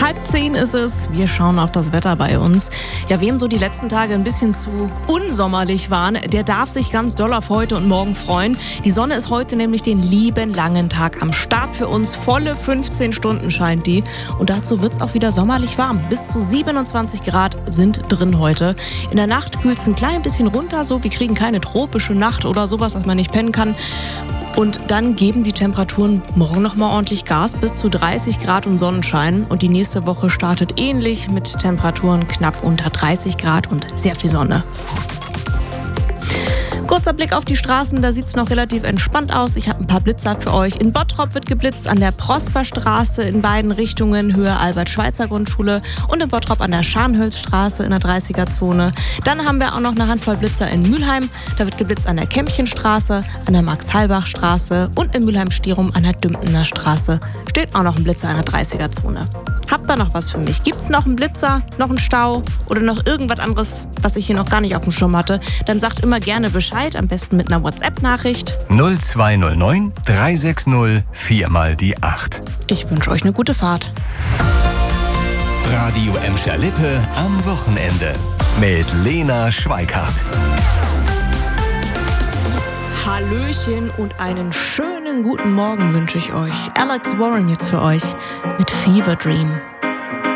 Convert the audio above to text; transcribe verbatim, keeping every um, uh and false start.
Halb zehn ist es. Wir schauen auf das Wetter bei uns. Ja, wem so die letzten Tage ein bisschen zu unsommerlich waren, der darf sich ganz doll auf heute und morgen freuen. Die Sonne ist heute nämlich den lieben langen Tag am Start für uns. Volle fünfzehn Stunden scheint die. Und dazu wird's auch wieder sommerlich warm. Bis zu siebenundzwanzig Grad sind drin heute. In der Nacht kühlt's ein klein bisschen runter. So, wir kriegen keine tropische Nacht oder sowas, dass man nicht pennen kann. Und dann geben die Temperaturen morgen nochmal ordentlich Gas, bis zu dreißig Grad und Sonnenschein. Und die nächste Woche startet ähnlich mit Temperaturen knapp unter dreißig Grad und sehr viel Sonne. Kurzer Blick auf die Straßen, da sieht es noch relativ entspannt aus. Ich habe ein paar Blitzer für euch. In Bottrop wird geblitzt, an der Prosperstraße in beiden Richtungen, Höhe Albert-Schweitzer-Grundschule, und in Bottrop an der Scharnhölzstraße in der dreißiger-Zone. Dann haben wir auch noch eine Handvoll Blitzer in Mülheim. Da wird geblitzt an der Kämpchenstraße, an der Max-Halbach-Straße und in Mülheim-Stierum an der Dümpener Straße. Steht auch noch ein Blitzer in der dreißiger-Zone. Habt ihr noch was für mich? Gibt's noch einen Blitzer, noch einen Stau oder noch irgendwas anderes, was ich hier noch gar nicht auf dem Schirm hatte? Dann sagt immer gerne Bescheid, am besten mit einer WhatsApp-Nachricht. null zwei null neun drei sechs null vier mal die acht. Ich wünsche euch eine gute Fahrt. Radio Emscher-Lippe am Wochenende mit Lena Schweikart. Hallöchen und einen schönen guten Morgen wünsche ich euch. Alex Warren jetzt für euch mit Fever Dream.